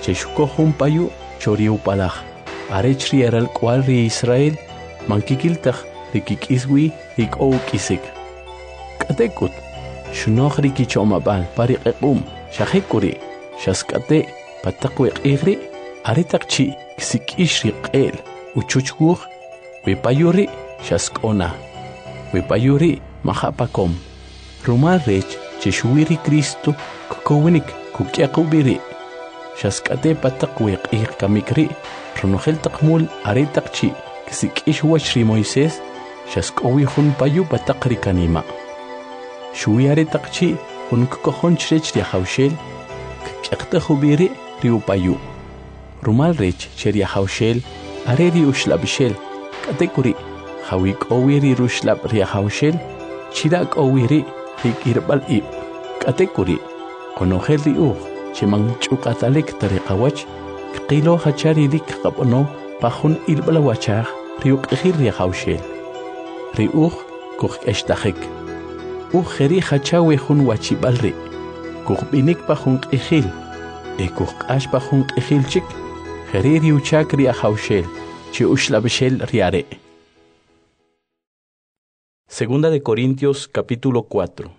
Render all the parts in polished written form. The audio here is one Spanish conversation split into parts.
cheshukohun payu choriu palaj. Arechri eral cual ri Israel, mankikiltaj rikikiswi rikow kisik. Katekut, shunoj rikichomabal pariqequm, shahekuri, shaskate, patakweq igri, aretakchi kisikish riqel, uchuchguj, wipayuri, shaskona. Wipayuri, mahapakom. Rumal rech, cheshuiri Cristo, kukowinik, kukyakubiri. Shaskate patakweq ig kamikri, runojel takmul aretakchi, kisikish wachri Moisés, shaskowi hun payu patakri kanima. Shui aretakchi, hun kukohon chrech riahaushel, kyaktajubiri riupayu. Rumal rech cheriahaushel, areri ushlabishel, katekuri, hawik owiri rushlab riahaushel, chirak owiri rikirbal ib, katekuri, konojel riuj, chimang chukatalek tariqawach, kilo hachari rik kapono, pahun ilbalawachar, riuk riahaushel. Riuj, kuch estajek. Ujeri hachawe hun wachibalri, kuch binik pahun ihil, kuch ash pahun ihilchik, Jeri riuchak riahaushel, chi ushlabishel riare. Segunda de Corintios capítulo 4.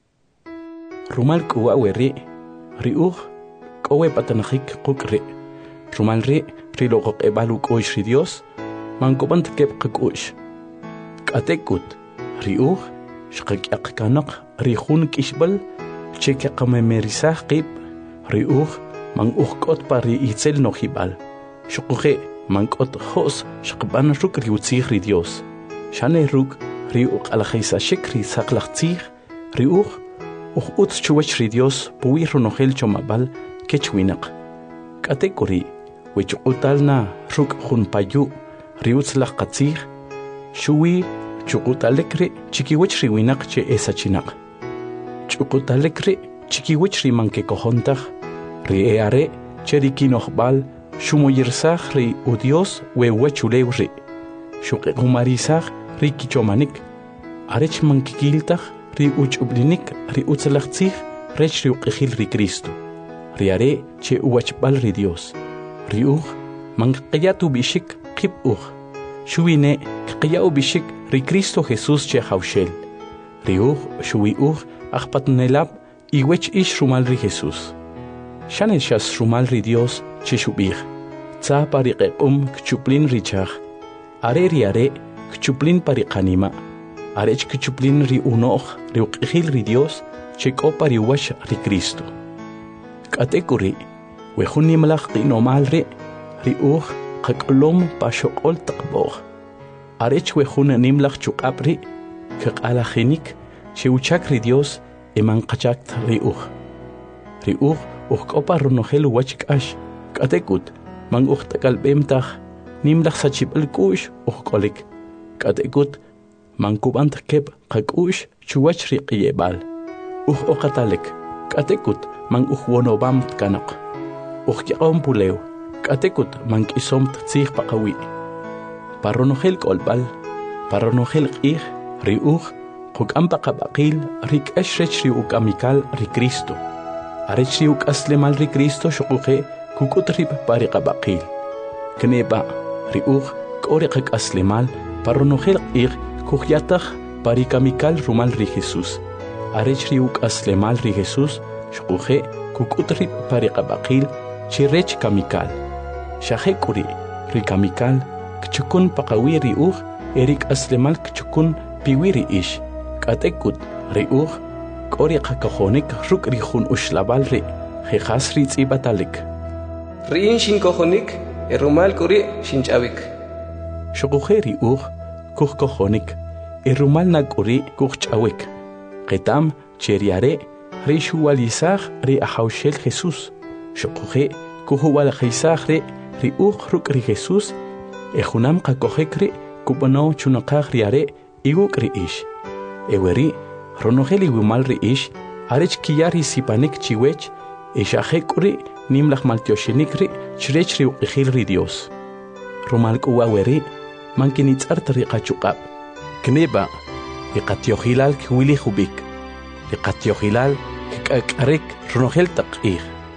Rumal kuaweri, riuj, kowe patanajik kukri. Rumal rilogok ebaluk oish Dios, mankobant kep kukush. Katekut, riuj, shkak kanak, rihun kishbal, chekakamemerisah kip, riuj, mang uhkot pari itzel nohibal. Shukuje, mankot hos, shkban ruk riutzih ri Dios. Shane ruk, riuk alajisa shikri saklachtzih, riuj, utz chuwach ri Dios, puwi runojel chomabal, kechwinak. Katekuri, wich utalna ruk hun payu, riutzlach katzih, shuwi, chukutalekri, chikiwich riwinak che esachinak. Chukutalekri, chikiwich rimanke kohontach, Rieare, cherikinohbal, shumoyirsach ri udios, wewechuleuri. Shukekumarisach, ri kichomanik. Arech mankikiltach, ri uchublinik, ri utzalachtzich, rech riukejil ri Cristo. Riare, che uachbal ri Dios. Riuj, mankayatu bishik, kip uj. Shuine, kayau bishik, ri Cristo Jesús che haushel. Riuj, shui uj, achpatnelab, iwech ish rumal ri Jesús. Shanel shas rumal ri Dios chishubig. Tza pariqequm kchuplin richach. Are riare kchuplin pariqanima. Arech kchuplin ri unoch riuqihil ri Dios cheko pariwash ri Cristo. Katekuri wehuni malach qinomal ri uj qaklom pashokol taqbog. Arech wehun nimlach chukapri kaqalajinik cheuchak ri Dios emanqachakt ri uj. Ri uj Ukopa runojel wachikash, katekut, mang uktakalbemtach, nimlach sachibal kush, ukolik. Katekut, mang kubant kep kakush, chuwach riqyebal. Okatalek, katekut, mang wonobam kanak. Yaom puleu, katekut, mang isomt tzih pakawi. Paronojel kolbal, paronojel qih, riuj, kukampakabakil, rik eshrech riukamikal ri Cristo. Arechriuk aslemal ri Cristo shukuje kukutrip pariqabaqil. Kneba riuj koriqak aslemal paronojel ir kujyatach parikamikal rumal ri Jesús. Arechriuk aslemal ri Jesús shukuje kukutrip pariqabaqil chirech kamikal. Shahekuri ri kamikal kchukun paqawi riuj erik aslemal kchukun piwiri ish. Katekut riuj Koriqa kojonik ruk rihun ushlabal ri, jejas ri tzibatalik. Rin shin kojonik, erumal kuri shin chavik. Shukuje ri kuj kojonik, erumal nakuri kuj chawik. Ketam cheriare, ri shuwalizach ri ahaushel Jesús. Shukuje kuhuwalajizach ri ruk ri Jesús, ejunam kakojekri kupano chunakaj riare iguk ri ish. Eweri, Ronojeli wimal ri ish, arech kiyari sipanik chiwech, eshajekuri nimlach maltioshenikri, chrech ri uqijil ri Dios. Romal kuwaweri, mankinitzart ri qachukab. Kneba, iqatiohilal kwili hubik. Iqatiohilal kikakarek ronojel taqih.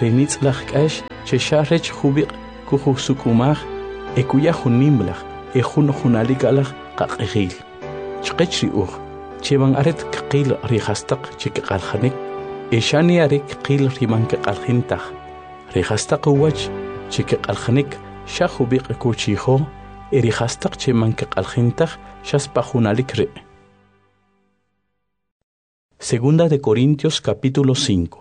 renitzlach k'ax chesharrech jubiq kujusukumaj ekuya junimblaj junalikalaj qaq'ijil chqech riuj cheban aret qil rijastaq chikqaljanik eshani arek qil riman qaljintaj rijastaq uwach chikqaljanik shajubiq kuchijo erijastaq cheman qaljintaj shaspa junalik re. Segunda de Corintios capítulo 5.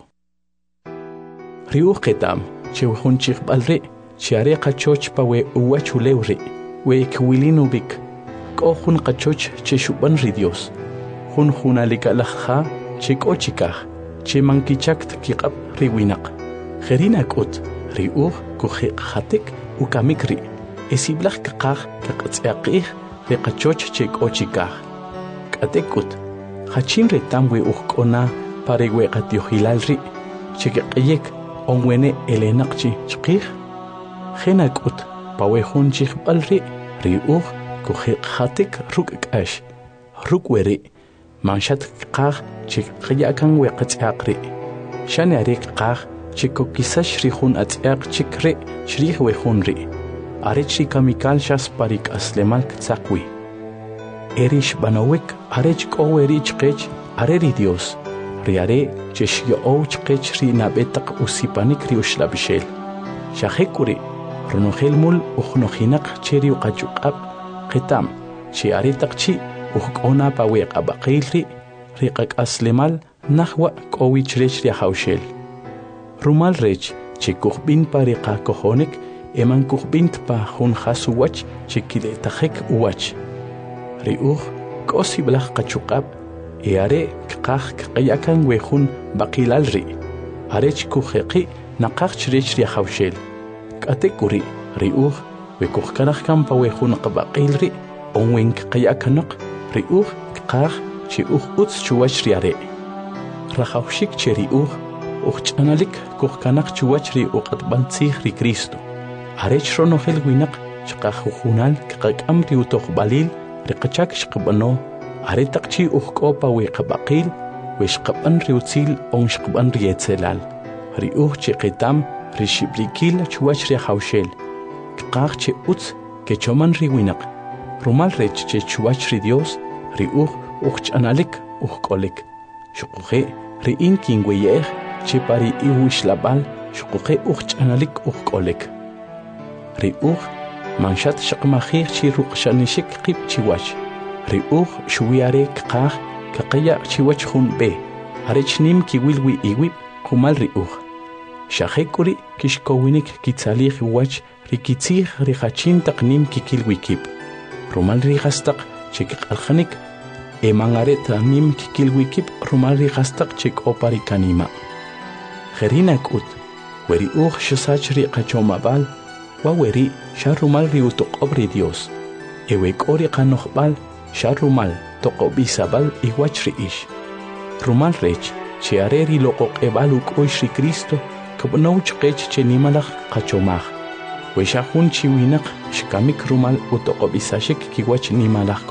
Riuj ketam chewjun chikbalre chiare qachoch pawe uwachulewre we kwilinovik kohun qachoch cheshuban ri Dios jun junalikalajja chikochikaj chemankichakt kiqab riwinaq kherinakut riuj kujiqatek ukamikri esiblaj kaqaj kaqatsaqij ri qachoch chikochikaj katekut hachin retam we ujkona parewe qatiohilalri chikeqyek onwene elenaqchi chqij Genakut, pawejun chikbalri, riuj, kujiqatik ruk'ash, rukweri, manshat qaj chikqyakan weqatz'aqri. Shanearik qaj chikokisash rijun atz'aq chikri shrij wejunri. Arech rikamikal shas parik aslemal ktzaqwi. Erish banowek arech k'oweri chqech areri Dios. Riare cheshyo'ow chqech rinabetaq usipanik riushlabishel. Shajekuri Ronogel mul ujnojinaq cheri uqachuqab qitam chi aritaqchi ujk'ona paweq abaqilri riqak'aslemal najwa k'owich rech riajawshel rumal rech chi kujb'in pa riqakojonik eman kujb'int pa jun jas uwach chi kiletajek uwach riuj k'osiblaj qachuqab are kqaj kqayakan wejun baqilalri arech kujeqi naqaj chirech riajawshel Katekuri riuj wekujkanaj kampa wejun qabaqilri onwen qayakanaq riuj qaj chi uj utz chuwach riare rajawshik che riuj ujch'analik kujkanaq chuwach ri uqatbantzij ri Cristo arech ronojel winaq chqajujunal qaq'am ri utojbalil riqachak xqb'ano aretaq chi ujk'opa we qabaqil wexqab'an ri utzil onxqb'an ri etzelal riuj chi qitam Rishiblikil chuwach riajawshel qaj che utz ke choman riwinaq rumal rech che chuwach ri Dios riuj ujch'analik ujk'olik xuquje ri'in kinweyej che pari iwishlabal xuquje ujch'analik ujk'olik riuj manshat shaqmajij chi ruqshanishik qib chiwach riuj shuwiare qaj kaqaya chiwach jun be arech nim kiwilwi iwib qumal riuj Shajekuri kishkowinik kitzalij wach rikitzij rijachin taqnim kikilwikib. Rumal rijastaq chikqaljanik emangareta nim kikilwikib rumal rijastaq chik oparikanima. Jerinakut weri uj shasach riqachomabal wa weri sharumal riutoqobri Dios. Ewekori qanojbal sharumal toqobisabal iwach riish. Rumal rech chiareri loqoqebal uk'oish ri Cristo kab'now chqech che nimalaj qachomaj wexajun chiwinaq xkamik rumal utoqob'isashik kiwach nimalaj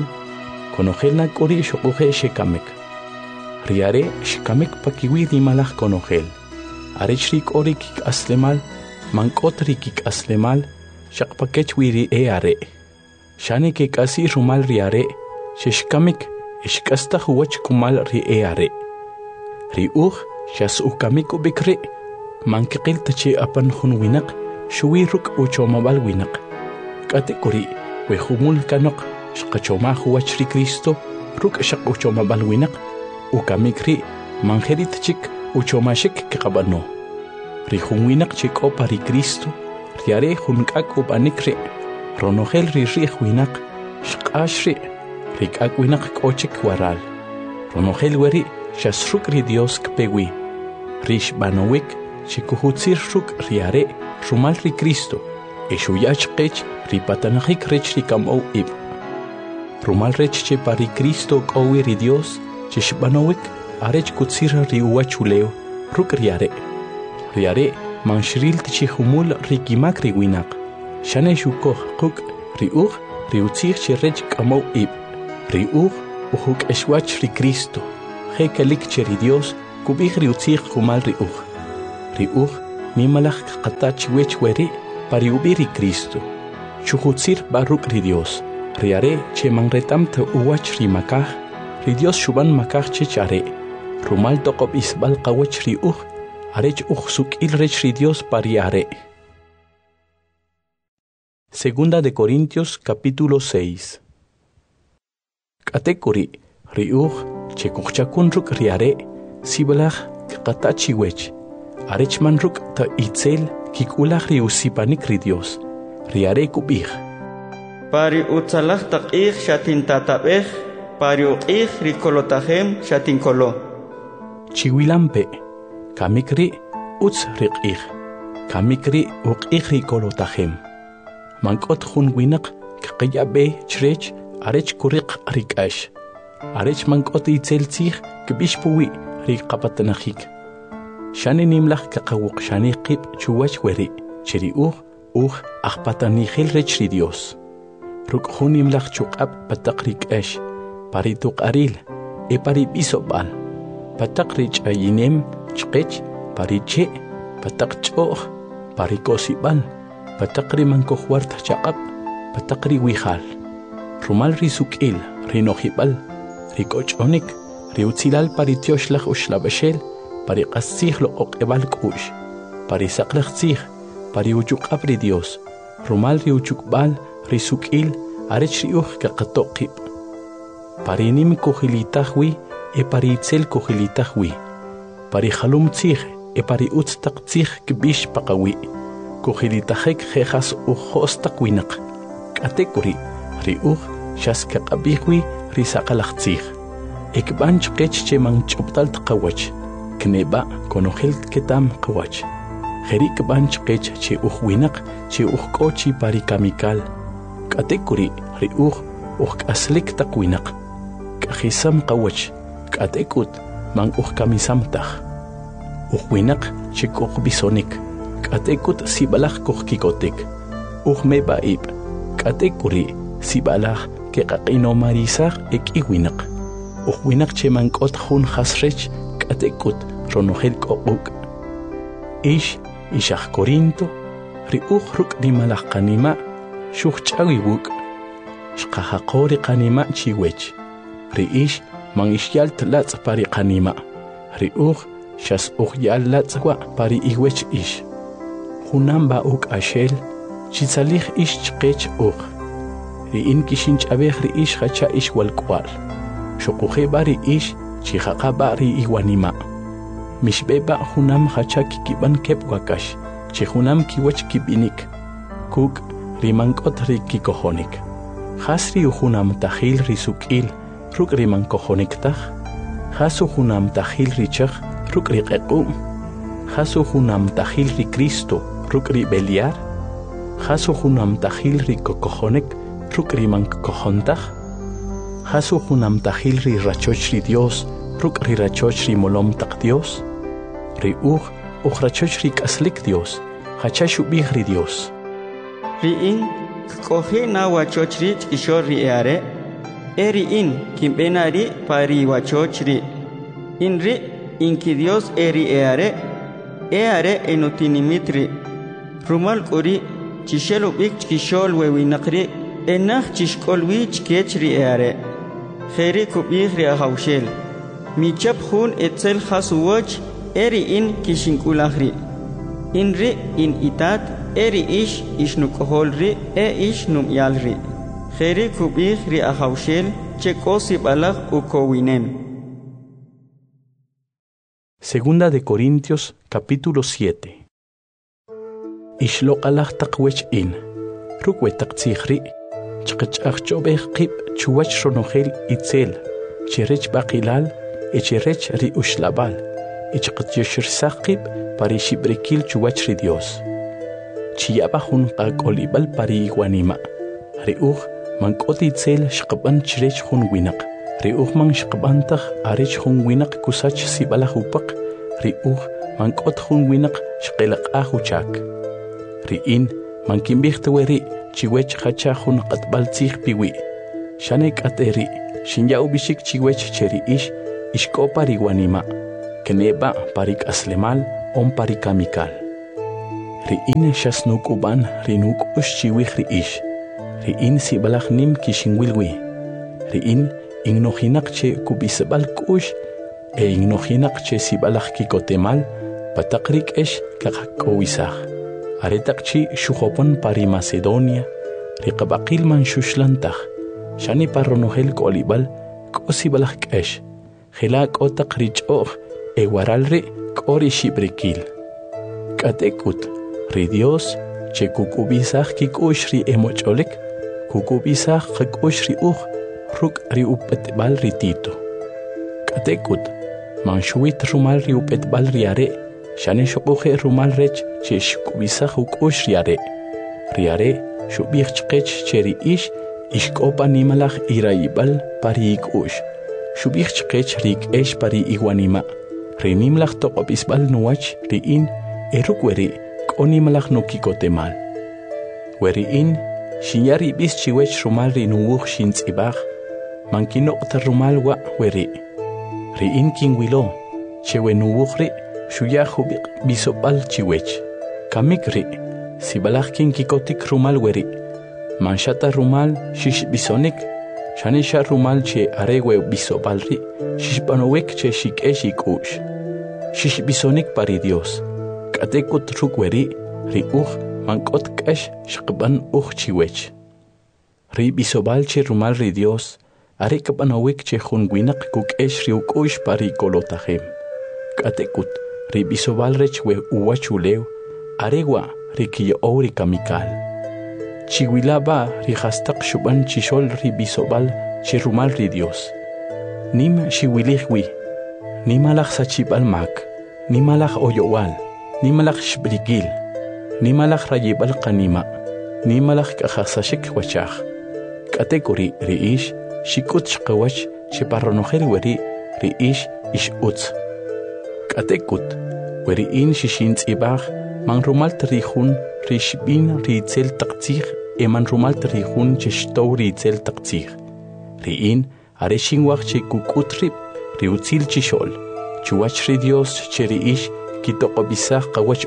konojel nak'uri xuquje xekamik riare xkamik pakiwi nimalaj konojel arech rik'ori kik'aslemal mank'ot ri kik'aslemal xaqpakech wiri are xane kek'asi rumal riare xexkamik exk'astaj uwach kumal ri are riuj xas'ukamik ubikri mankiqil tachi apan jun winaq shuwi ruk' uchomabal winaq k'atekuri wejumul kanoq xqachomaj uwach ri Cristo ruk' xaq uchomabal winaq ukamikri manjerit chik uchomashik kiqab'ano ri jun winaq chik'opa ri Cristo riare jun k'ak ub'anik ri' ronojel ri ri'j winaq xq'ax ri k'ak winaq k'ochik waral ronojel weri xasruk' ri Dios kpewi ri xb'anowik chikujutzir ruk' riare rumal ri Cristo exuyach qech ri patanajik rech ri kam'ow ib' rumal rech che pa ri Cristo k'owi ri Dios che xb'anowik arech kutzir ri uwachulew ruk' riare manxril tichi jumul ri kimak ri winaq xane xukoj quk' ri uj ri utzij che rech k'amow ib' ri uj ujuk'exwach ri Cristo je kelik che ri Dios kub'ij ri utzij jumal ri uj riuj nimalaj qatach wech weri pari ubiri Cristo chujutzir baruk ri Dios riare che manretam te uwach ri makaj ri Dios shuban makaj chechare rumal toqob isbal qawech riuj arech suk'il rech ri Dios pariare. Segunda de Corintios capítulo 6. Katekuri riuj che kuchakun riare sibalaj qatachiwech arech manruk ta itzel kikulaj ri usipanik ri Dios riare kubij pari utzalaj taqij shatin tatabej pari uqij rikolotajem shatin kolo chiwilampe kamikri utz riqij kamikri uqij rikolotajem mankot jun winaq qqiyabe chrech arech kuriq rikash arech mankot itzel tzij kbishpuwi riqapatanajik shani nimlaj kaqawuq shani qib chuwach weri chiri ajpatanijil rech ri Dios ruk jun nimlaj chuqab pataq rikash parituq aril pari bisobal pataq rich ayinem chqech pariche pataq ch'oj parikosibal pataq ri mankojwart chaqab pataq ri wijal rumal ri suk'il ri nojibal ri k'och'onik ri utzilal paritioxlaj uxlabashel pariqastzij loq'oq'ebal k'u'x parisaqlaj tzij pari uchuq'ab ri Dios rumal ri uchukbal ri suk'il arech ri uj qaqatoqib parinim kujilitaj wi pari itzel kujilitaj wi pari jalum tzij pari utz taq tzij kbix paqawi kujilitajek jejas ujos taq winaq k'atekuri ri uj xas kaqabij wi ri saqalaj tzij ekb'an chqech che manch'ubtal tqawach kneba konojel ketam qawach jeri kb'an chqech che uj winaq che uj k'o chi pari kamikal k'atekuri ri uj k'aslik taq winaq k'ajisam qawach k'atekut man uj kamisamtaj uj winaq che k'uj bisonik k'atekut sibalaj kuj kikotek uj meba'ib k'atekuri sibalaj keqaq'inomarisaj ek'i winaq uj winaq che mank'ot jun jasrech k'atekut ronojel k'oq'uk ix ixaj Corinto ri uj ruk' nimalaj qanima' xuj ch'awi wuk' xqajaqo ri qanima' chiwech ri ix man ixyal tlatz' pari qanima' ri uj xas uj yal latz' wa' pari iwech ix junam ba'uk axel chitzalij ix chqech uj ri in kixinch'abej ri ix jacha' ix walk'wal xoqujeba ri ix chijaqaba ri iwanima' mixb'eba' junam jacha' kikib'an keb' wakax chi junam kiwach kib'inik kuk' ri mank'ot ri kikojonik jas ri ujunamtajil ri suk'il ruk' ri mankojoniktaj jas ujunamtajil ri chaj ruk' ri q'eq'um jas ujunamtajil ri Cristo ruk' ri b'elyar jas ujunamtajil ri kokojonik ruk' ri mankojontaj jas ujunamtajil ri rachoch ri Dios ruk' ri rachoch ri molom taq Dios ri uj rachoch ri k'aslik Dios jacha xub'ij ri Dios ri in k'oji na wachoch ri ch'ixol ri are ri in kinb'ena ri pari wachoch ri in ri inki Dios ri are enotinimit ri rumal k'uri chixel ub'ik ch'ixol wewinaq ri enaj chixk'ol wi chkech ri are jeri kub'ij ri ajawxel michap jun etzel jas uwoch ri in kixink'ulaj ri in ri in itat ri ix ixnuk'ojol ri ix num'yal ri jeri kub'ij ri ajawxel che k'o sib'alaj ukowinem. Segunda de Corintios capítulo 7. Ixloq'alaj taq wech in ruk' we taq tzij ri chqech'aj ch'ob'ej qib' chuwach ronojel itzel cherech b'aqilal cherech ri uxlabal chqetyoxirsaj qib' pari xib'rikil chuwach ri Dios chiyaba jun qak'olib'al pari iwanima' ri uj mank'ot itzel xqab'an chirech jun winaq ri uj man xqab'antaj arech jun winaq kusach sib'alaj upaq ri uj mank'ot jun winaq xqelaq'aj uchak ri in man kinb'ij tewe ri chiwech jacha jun q'atb'al tzij piwi xane k'ate ri xinya ub'ixik chiwech che ri ix ixk'o pari wanima' kneba' pari k'aslemal ompari kamikal. Ri'in shasnuk uban rinuk ushchiwih ri'ish. Ri'in sibalach nim kishinwilwi. Ri'in ignojinak che kubisabal kush ignojinak che sibalach kikotemal patakrik esh kakakowisach. Aretakchi shujopon pari Macedonia riqabaqilman shushlantach. Shani parronohel kolibal kosibalach kesh. Hilak otak rich'oj ewaralri kori shibrikil. Katekut ri Dios che kukubisach kikush ri emocholik kukubisach kikush ri ruk ri upetbal ri Tito. Katekut manshuit rumal ri upetbal ri are shane shokuhe rumal rech che shkubisach ukush ri are. Ri are shubich chkech che ri ishkopa nimalach iraibal pari ikush. Shubich chkech rik esh pari iguanima. Ri nimlach tokobisbal nuach ri in erukweri konimalach no kikotemal. Weri in shinyari bis chiwech rumal ri nuwuch shintzibach. Mankino rumal wa weri. Ri in kingwilo chewe nuwuchri shuyahubik bisopal chiwech. Kamikri sibalach kin kikotik rumal weri. Manshata rumal shish bisonik. Shanisha rumal che arewe bisobalri shishpanowek che shikeshik ush. Shish bisonik pari Dios. Katekut rukweri ri mankot kesh shqban chiwech. Ri bisobal che rumal ri Dios. Are kapanowek che junwinak kukesh ri ukush pari kolotahem. Katekut ri bisobal rech we uwachulew. Arewa ri kiyo ori kamikal. Chihuilaba ri hastak shuban chishol ri bisobal che rumal ri Dios. Nim shiwilihwi. Nimalach sachibal mak. Nimalach oyowal. Nimalach shbrigil. Nimalach rayibal kanima. Nimalach kahasashik wachach. Katekuri riish shikut shkawach che parronohel weri riish ish utz. Katekut weri in shishintz ibach man rumal trihun rishbin ritzel taktzich eman rumal trihun cheshtow ritzel taktzich. Riin areshingwach che kukutrip riutzil chishol. Chuach ri Dios che riish kitokobisach kawach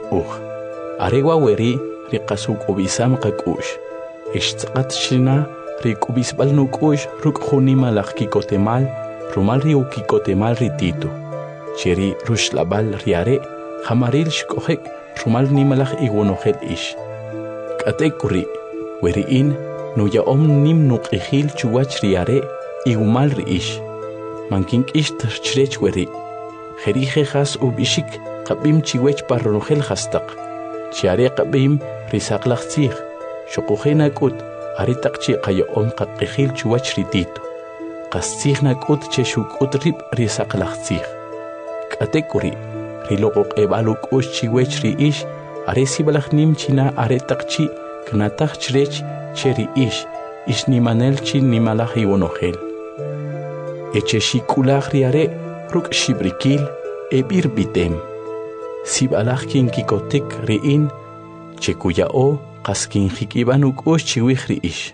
Arewa weri riqasuk obisam qakush. Ishtzqat shina rikubisbal nukush ruk junimalach kikotemal rumal riu kikotemal ritito. Cheri rushlabal riare jamaril shkohek rumal nimalach igunohel ish. Katekuri weri in nuya nim nuqihil chuach riare igumal riish. Mankink ish chrech weri. Jerije has ubishik qabim chiwech parronohel hastak. Chiare qabim risaklachtzich. Shokuhena kut aritakchi qayo qaqihil chuach ritito. Qastzihna kut che shukut rib risaklachtzich. Katekuri riloqoq ebaluk ush chiwech riish aresibalach nim china aretakchi knatach chrech cheri ish nimanel chin nimalach iwonohel. Eche shikulach riare ruk shibrikil ebir bitem. Sibalach kin kikotik riin chekuyao qaskin hikibanuk ush chiwich riish.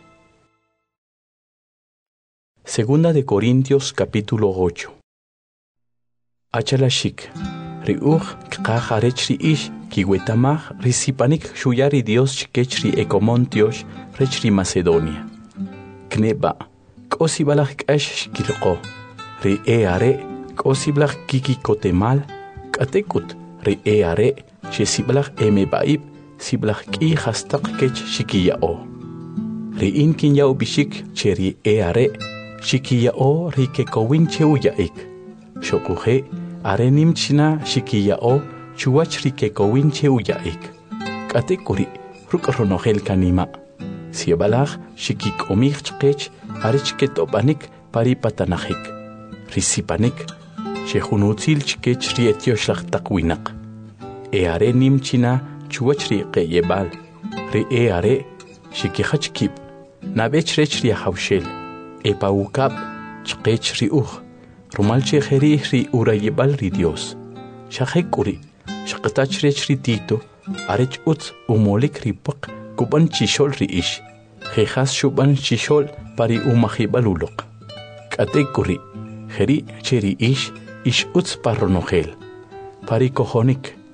Segunda de Corintios capítulo 8. Achalashik riuch kqajarech riish kiwetamach risipanik shuyari Dios chikech ri Ecomontios rech ri Macedonia. Kneba kosibalach k'ash shkilqo ri eare kosiblach kikikotemal katekut ri eare chesiblach emebaib siblach ki hastak kech shikiyao. Ri inkin yao bishik cheri eare shikiyao ri kekowin cheuyaik. Shokuhe arenim china shikiyao chuach ri kekowin cheuyaik. Katekuri rukronohel kanima. Siebalach shikikomich chkech arichketobanik pari patanahik. Risipanik shehunutzil chkech ri etioslach takwinak. Eare nim china chuach ri qeyebal. Ri eare shikihachkip. Nabech rech ri hawshel. Epaukab chkech ri Rumal chejeri ri urayebal ri Dios. Shahekuri shaqtach rech ri Tito arech utz umolik ri pak kuban chishol ri ish. Jejas shuban chishol pari umahibalulok. Katekuri Jeri cheri ish utz parronohel. Pari kohonik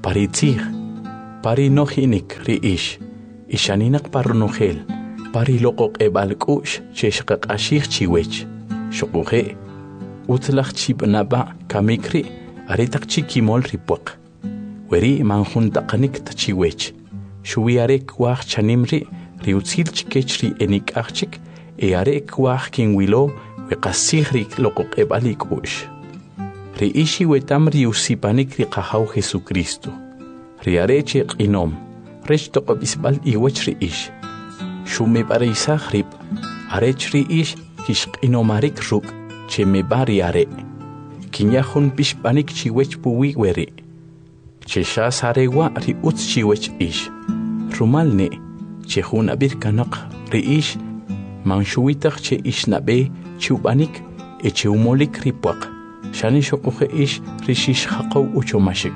paritzig, pari nohinik ri ish, ishaninak parnogel, pari loqoq ebalkush cheshqaq ashich chiwech, shoquhe, utlach chibnaba kamikri, aretak chikimol ripuak, weri manjuntaqanik tachiwech, shuwiarek wach chanimri, riutzil chikechri enik achik, arek wach kinwilo, weqasihri loqoq ebalikush. Ri ishi wetam ri usipanik ri qahaw Jesucristo. Ri areche qinom, rech toqob isbal iwech ri ish. Shume barisah rib, arech ri ish kish qinomarik ruk, che me bari are. Kinyahun pishpanik chiwech puwi weri. Che shas arewa ri utz chiwech ish. Rumalne, che hun abir kanak ri ish, manshuitach che ish nabe, chubanik, e che umolik ripuak. Shani shokuhe ish rishish haqaw uchomashik.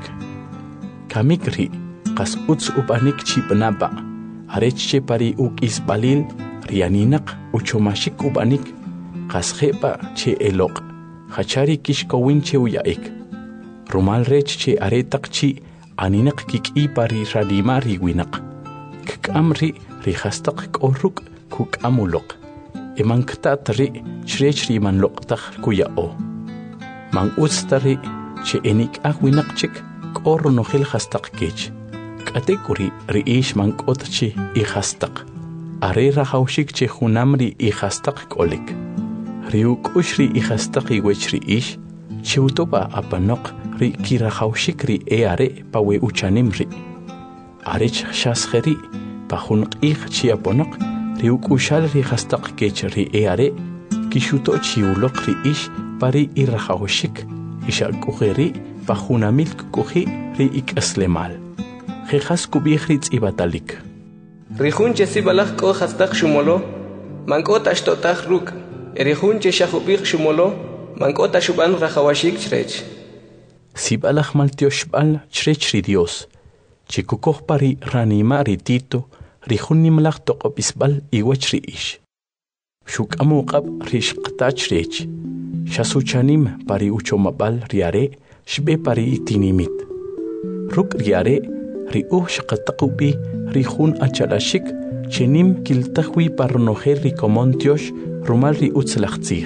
Kamikri, qas uts ubanik chibnaba, arechche pari uk isbalil, rianinak uchomashik ubanik, qas hepa che elok, hachari kish kowinche uyaik. Rumal rech che aretak chi, aninak kiki pari radima riwinak. Kakamri rihastak koruk kuk amulok. Emanktat ri chrech riman loktak kuyao. Man ustari che enik winakchik kor no hil hastak kech. Katekuri ri ish man kotchi I hastak. Are rahaushik che hunamri I hastak kolik. Riuk ushri I hastak I wechri ish. Chiutoba apanok ri kirahaushik ri are pawe uchanimri. Arech shasheri pahunq ich chiaponok riuk ushal ri hastak kech ri are. Kishuto chiulok ri ish pari irahaushik, ishalkuheri, pahunamilk kuhi ri ik aslemal. Jejas kubihritz ibatalik. Rihunche sibalach ko hastak shumolo, mankot ashtotach ruk, erihunche shahubik shumolo, mankot ashuban rahawashik chrech. Sibalach maltioshbal chrech ri Dios, chikukoh pari ranima ritito, rihunimlach toqopisbal iwech ri ish. Shuk amuqab rishqtach rech. Shasuchanim pari uchomabal riare, shbe pari itinimit. Ruk riare, riuh shaqataqubi, rihun achalashik, chenim kiltahwi parnoher rikomontiosh, rumal ri utzlachtzig.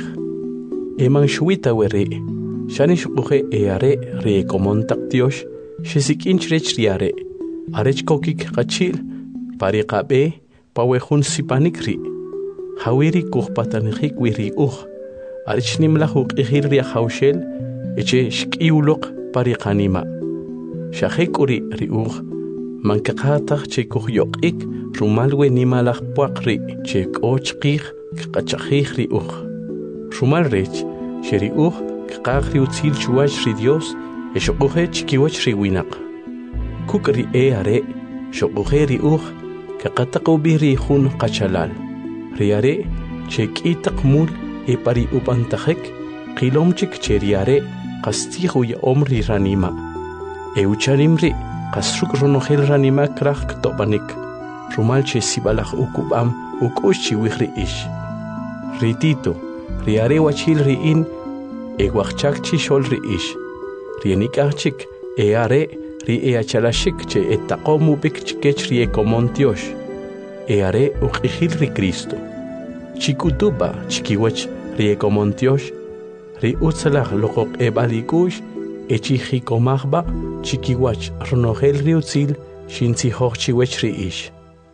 Eman shuita were, shanish uhe eare rekomontaktiosh, shesikinch rech riare, arech kokik kachil, pari qabe, pawehun sipanikri. Hawiri kuhpatanihik wiri Archnim la huk ihir ria haushel, eche shkiulok pariqanima. Shahekuri riuch, mankakatach che kuhyok rumalwe nimalach puakri, che kochkich, kachachich riuch. Rumal rech, che riuch, kakri utzil chuach ri Dios, eshokuhe chikiwach riwinak. Kukri are, shokuhe riuch, kakatakubi rihun kachalal. Riare, che kitak mul, e pari upantajek, qilomchik cheriare, qastiju ya omri ranima. E ucharimri, qasruk ronohel ranima krach ktopanik, rumalche sibalach ukubam, ukushi wihri ish. Ritito, riare wachil riin, e wachchakchi shol ri ish. Rienikachik, e are, ri e achalashik che etakomu bik chikech rie komontiosh. E are ukihil ri Cristo. Chikutuba chikiwach riekomontiosh, ri utzalach loqoq ebalikush, echihikomachba, chikiwach ronohel riutzil, shinzihoch chiwech ri ish.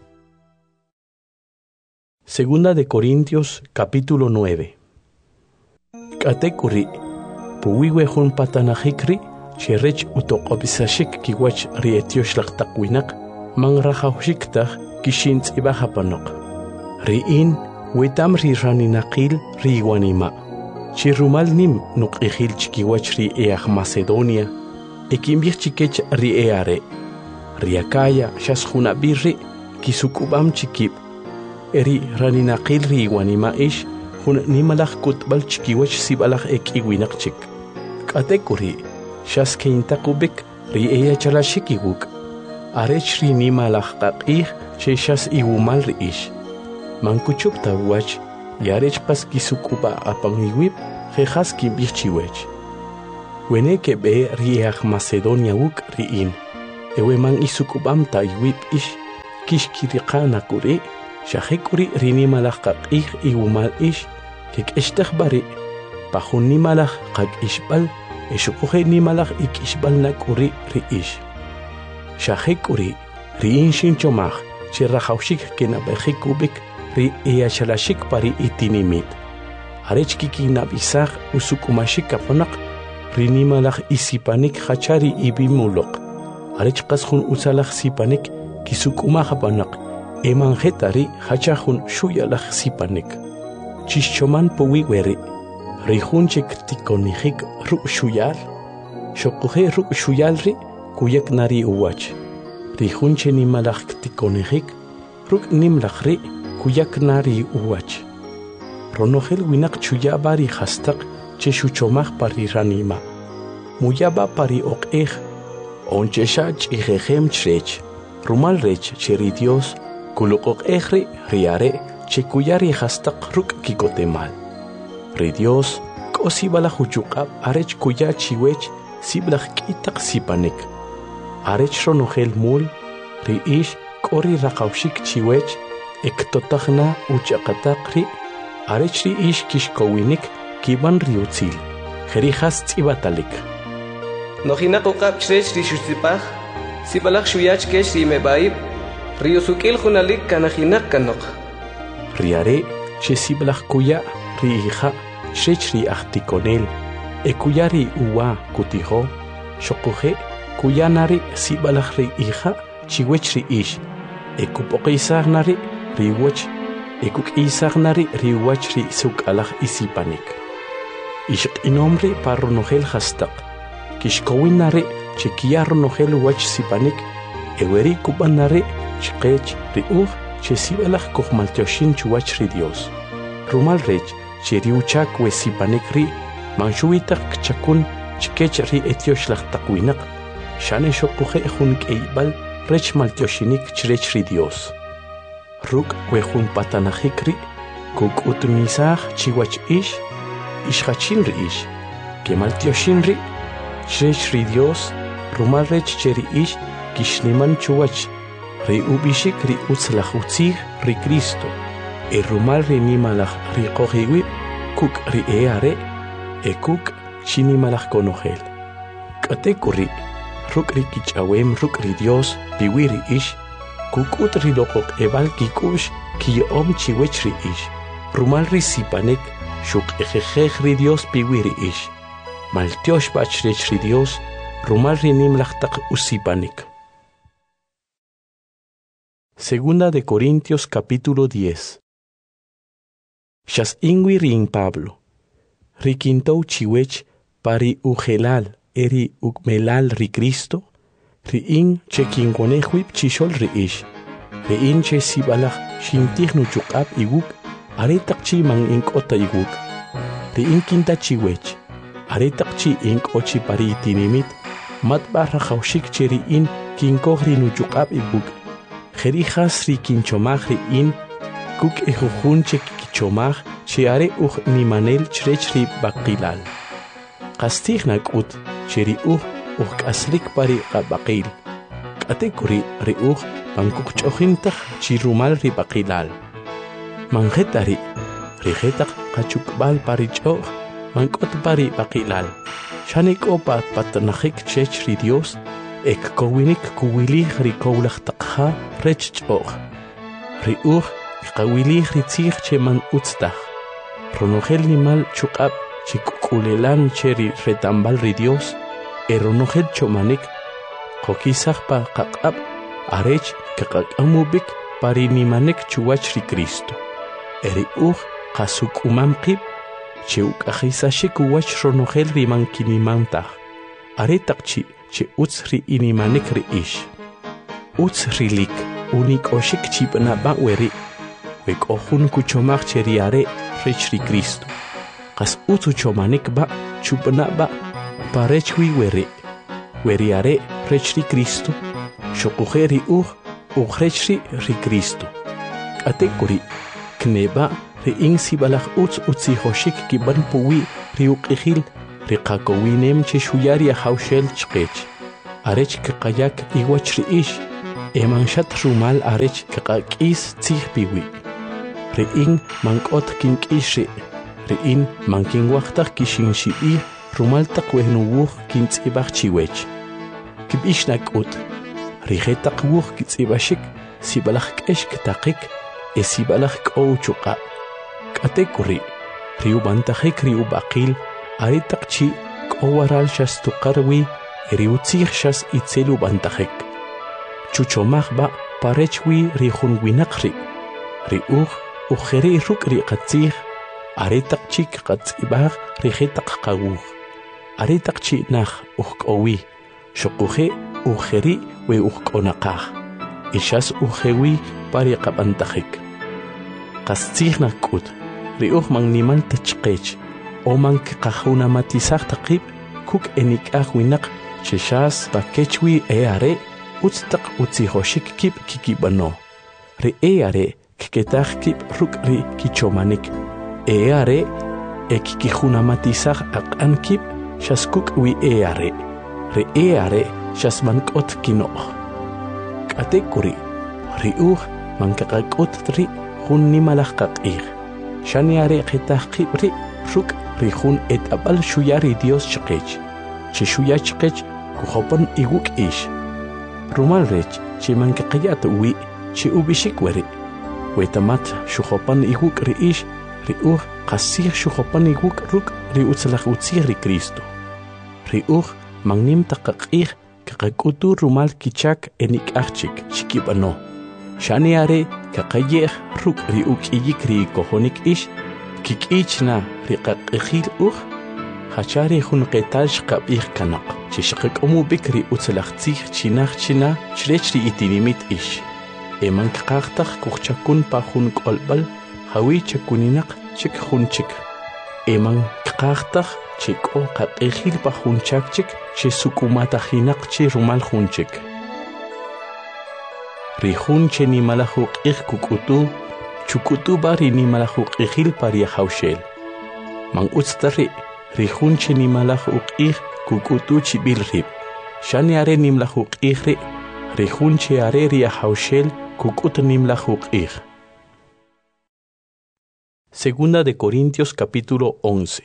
Segunda de Corintios, capítulo 9. Katekuri, puwiwehun patanahikri, cherech utoqobisashik kiwach rietiosh laqtaqwinak, mangrahaushiktaj kishintz ibahapanok. Riin, Wetam ri raninaqil ri wanima. Chirumal nim nuqihil chikiwach ri each Macedonia. Ekimbich chikech ri eare. Riakaya shashuna birri kisukubam chikib. Eri raninaqil ri wanima ish hun nimalach kutbal chikiwach sibalach ekiwinak chik. Katekuri shaskeintakubik ri ea chalashikiwuk. Arech ri nimalach qaqih cheshas iwumal ri ish. Mankuchupta wach, yarech pas kisukuba apangiwip, jejas kimbichiwech. Wene que be riach Macedonia wuk riin. eweman isukubam ta iwip ish kishkiriqana kuri shahekuri rinimalaq qaqij iwumal ish kek'ishtaj bari pajun nimalaq qak'ishb'al eshuquje nimalaq ik'ishb'al nak'uri ri'ish shahekuri ri'in shinchomaj chirrajawxik kenab'ejikubik ri eyachalaxik pari itinimit arech kikinab'isaj usukumashik kapunaq rinimalaq isipanik hachari ibimuloq arech qasjun usalaq sipanik kisuk'umaj apanaq emanjetari hachajun shuyalaq sipanik chixchoman puwi weri rijunchik tikonijik ruk' shuyal xoquje ruk' shuyal ri kuyak nari uwach rijunche nimalaq tikonijik ruk' nimlaq ri kuyak nari uwach ronojel winaq chuyaba ri hastaq che xuchomaj pari ranima muyaba pari oq'ej onchexa ch'ijejem chrech rumal rech che ri Dios kuluq'oq'ej ri riare che kuyari hastaq ruk' kikotemal ri Dios k'osib'alaj uchuq'ab' arech kuya chiwech siblaj k'itaq sipanik arech ronojel mul ri ish k'ori raqawxik chiwech ektotajna uchaqataq ri arech ri ish kixkowinik kiban ri utzil jerijas tz'ibatalik nojinaq uq'ab' chrech ri xutzipaj sibalaq xuyach kex ri mebaib ri usuk'il junalik kanajinaq kanoq riare che siblaj kuya ri hija chrech ri ajtikonel kuya ri uwa kutijo xoquje kuya nari sibalaj ri hija chiwech ri ish ekup'oqisaj nari ri wach ekuk'isaj nari ri wach ri suk'alaj isipanik ixq'inom ri pa ronojel hastaq kixkowin nari che kiya ronojel wach sipanik eweri kub'an nari chqech ri uj che sibalaj kojmaltyoxin chuwach ri Dios rumal rech che ri uchak we sipanik ri manxuwitaq kchakun chkech ri etyoxlaj taq winaq xane xoquje jun k'eyb'al rech maltyoxinik chrech ri Dios ruk' we jun patanajik ri kuk'utnisaj chiwach ish ixjachin ri ish kemaltyoxin ri chrech ri Dios rumal rech che ri ish kixniman chuwach ri ub'ixik ri utzlaj utzij ri Cristo rumal ri nimalaj ri qojiwib kuk' ri are kuk' chinimalaj konojel k'ateku ri ruk' ri kich'awem ruk' ri Dios piwi ri ish kuk'ut ri loqoq'eb'al kik'u'x kiyo'om chiwech ri ish rumal ri sipanik xuq'ejejej ri Dios piwi ri ish maltyoxb'a chrech ri Dios rumal ri nimlaj taq usipanik. Segunda de Corintios capítulo 10. Xas ingui rin Pablo rikintou chiwech pari ujelal eri ukmelal ri Cristo ri in che kingonejwib chixol ri ish ri in che sibalaj xintijnu chuq'ab iwuk aretaq chi man ink'ota iwuk ri in kinta chiwech aretaq chi ink'ochi pari itinimit matb'aj rajawxik che ri in kinkoj ri nuchuq'ab iwuk jerijas ri kinchomaj ri in kuk ejujun che kichomaj che are uj nimanel chrech ri baqilal qastij nak'ut che ri uj k'aslik pari qabaqil k'atekuri ri uj pankukch'ojintaj chi rumal ri baqilal manjetari ri jetaq qachukb'al pari ch'oj mank'ot pari baqilal xani k'opa patanajik chrech ri Dios ekkowinik kuwilij ri kowlaj taqja rech ch'oj ri uj qawilij ri tzij che man utztaj ronojel nimal chuq'ab che kuk'ulelan che ri retambal ri Dios ronojel chomanik qokisaj pa qaq'ab arech kaqak'amubik pari nimanek chuwach ri Cristo ri uj qasuk'umam qib che uk'ajisaxik uwach ronojel ri mankinimantaj aretaq chi che utz ri inimanik ri ish utz rilik unik'oxik chib'na'b'a weri wek'ojun kuchomaj che ri are rech ri Cristo qas utz uchomanik b'a chub'na'b'a parech wi weri are rech ri Cristo xoquje ri uj rech ri Cristo k'atekuri kneb'a ri in sibalaj utz utzijoxik kib'an puwi ri uq'ijil ri qakowinem che xuyar yajawxel chqech arech kaqayak iwach ri'ish emanshat rumal arech kaqak'is tzij piwi ri'in mank'ot kink'ix ri'in mankinwaqtaj kixinxi'i rumal taq wejnuwuj kintz'ibaj chiwech kib'ix nak'ut rije taq wuj kitz'ib'axik sib'alaj k'ex ktaqik sib'alaj k'ow chuqa' k'atek ri' riubantajik riub'aqil ari taq chi' k'o waral xas tuqar wi riutzij xas itzel ubantajik chuchomaj ba' parech wi rijun winaq ri' ri'uj ujeri ruk' ri qatzij ari taq chik qatz'ibaj rije taq qawuj ari taq chi' naj uj k'owi xuquje ujeri we uj k'onaqaj xas ujewi pari qab'antajik qas tzij nak'ut ri'uj man nimal tachqech o man qajunamatizaj taqib kuk enik'aj winaq chexas pakechwi are utz taq utzijoxik kib kikib'ano ri are kketaj kib ruk' ri kichomanik are kikijunamatizaj aq'an kib xas kuk' wi are ri are xas mank'ot kino'j k'atek ri ri'uj man kaqak'ut ri jun nimalaj qaq'ij xani are qetaj qib ri ruk' ri jun et'ab'al xuya ri Dios chqech chi xuya chqech kujopon iwuk' ix rumal rech chi man kaqayat wi chi ub'ixik weri wetamat xujopan iwuk' ri ix ri'uj qasij xujopan iwuk' ruk' ri utzlaj utzij ri Cristo ri'uj man nim taq qaq'ij kaqak'utu rumal kichak enik'aj chik chikib'ano xani are kaqayej ruk' ri uk'iyik ri kojonik ix kik'ichna ri qaq'ijil uj hachari jun qetal xqab'ij kanaq chi xqak'omub'ik ri utzlaj tzij chinaj china chrech ri itinimit ix eman kaqajtaj kujchakun pa jun k'olb'al jawi chakuninaq chik jun chik eman kaqajtaj chi k'o qaq'ijil pa jun chak chik chi suk'umatajinaq chi rumal jun chik ri jun che nimalaj uq'ij kuk'utu chuk'utu ba ri nimalaj uq'ijil pa ri jawxel man utz ta ri jun che nimalaj uq'ij kuk'utu chib'il rib' xani are nimlaj uq'ij ri jun che are ri jawxel kuk'ut nimlaj uq'ij. Segunda de Corintios capítulo 11.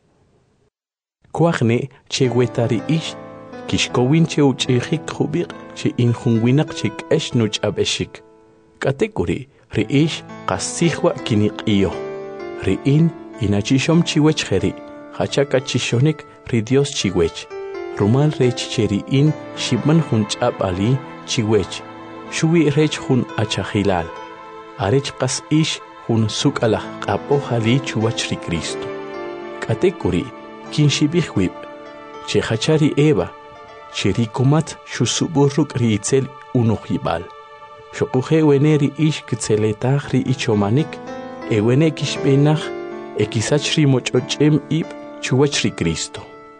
Kuajne che wetari ish kishkowin che uch'ijik jubiq che injun winaq che k'ex nuch'ab'exik k'atekuri ri ish qasijwa kiniq'iyo ri in inachishom chiwech jeri hachaka chishonik ri Dios chiwech rumal rech che ri in shibman jun ch'ab'ali chiwech shuwi rech jun achajilal arech qas ish jun suk'alaj q'ap'ojali chuwach ri Cristo k'atekuri kinxib'ij wib' che hachari Eva che ri kumat xusub'uj ruk' ri itzel unuj-yib'al xoquje wene ri ix kitzeletaj ri ichomanik wene kixb'enaj kisach ri moch'och'em ib' chuwach ri Cristo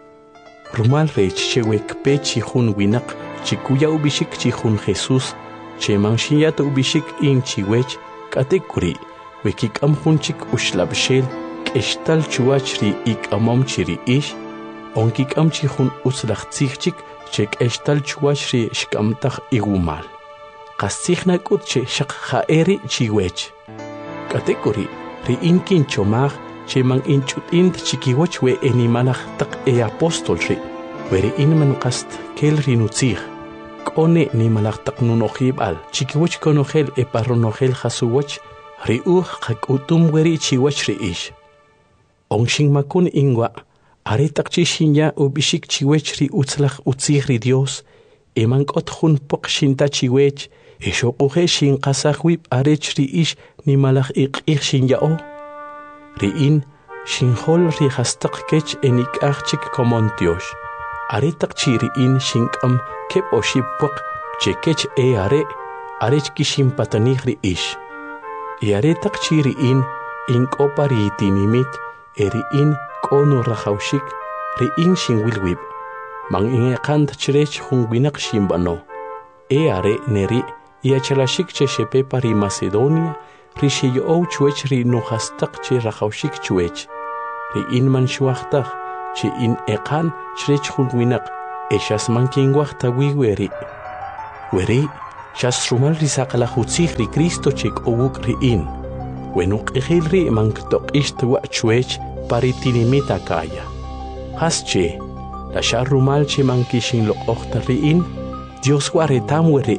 rumal rech che wekpe chi jun winaq chi kuya ub'ixik chi jun Jesús che manxiyat ub'ixik in chiwech k'atekuri we kik'am jun chik uxlab'xel k'extal chuwach ri ik'amom chi ri ix on kik'am chi jun utzlaj tzij chik che k'extal chuwach ri xk'amtaj iwumal qas tzij nak'ut che xaq ja'eri chiwech k'atekuri ri in kinchomaj che man inch'ut'int chikiwach we nimalaj taq apóstol ri we ri in man qast kel ri nutzij k'one nimalaj taq nunoj-yib'al chikiwach konojel parronojel jasuwach ri uj qak'utum weri chiwach ri ix on xinmakun inwa are taq chi xinya ub'ixik chiwech ri utzlaj utzij ri Dios man k'ot jun poq xinta chiwech xoquje xinqasaj wib' arech ri ix nimalaj iq'ij xinya'o ri in xinjol ri jastaq kech enik'aj chik komontiox are taq chi ri in xink'am keb' oxib' poq che kech are arech kixinpatanij ri ix are taq chi ri in ink'opa ri itinimit ri in k'onu rajawxik ri in xinwil wib' man ineqant chrech jun winaq xinb'ano are neri iachalaxik che xepepa ri Macedonia ri xiyo'ow chuwech ri nujastaq che rajawxik chuwech ri in man xuajtaj che in eqan chrech jun winaq Eshas mankin waqtawi weri shas rumal risaqla hutzih ri Cristo chek owuk riin wenuk ijil ri manktok ishtwa chwech paritinimita kaya hasche la shar rumal che mankishin lo okhta riin Dios waretam weri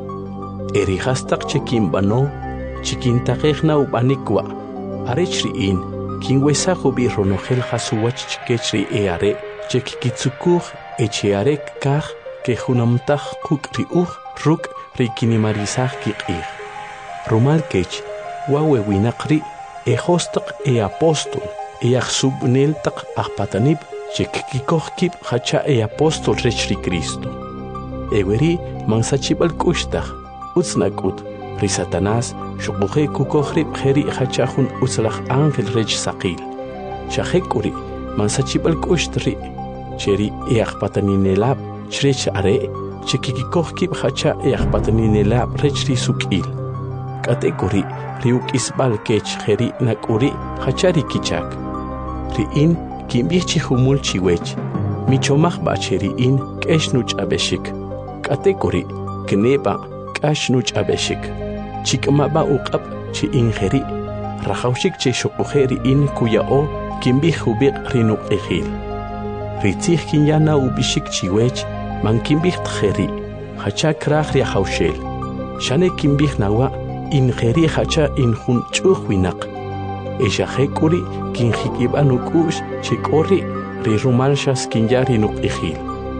eri hastak chekin bano chikin taqekhna ubanikwa arech riin kin wesa khubi ronokhel hasuwach chikechri eare chekikitsukur echearek kah ke hunamtah quk riuh ruk rikinimarisah kiqir rumal kech wawe winaqri hostaq apostol yaxsubneltaq aqpatanib chekikikohkib hacha apostol rechri Cristo eweri mansachibal kushtaq utsnakut ri Satanás shuquhe kukohrib kheri hachahun utslaq ángel rech saqil shahekuri mansachibal kushtri cheri aqpataninelab chrech are chekikikohkib hacha aqpataninelab rechri sukil kategori riuk isbal kech kheri nakuri hachari kichak riin kimbichi humul chiwech michomach bacheri in keshnuch abeshik kategori kneba kashnuch abeshik chikmaba uqab chi injeri rajawshik che shuqujeri in kuyao kimbi hubiq rinuk ejil ritzih kinyana ubishik chiwech man kimbih tjeri hacha kraj riajawshel shane kimbih nawa injeri hacha injun chuhwinaq eshajekuri kinjikibanukush chikori rirumalshas kinyari nuk ejil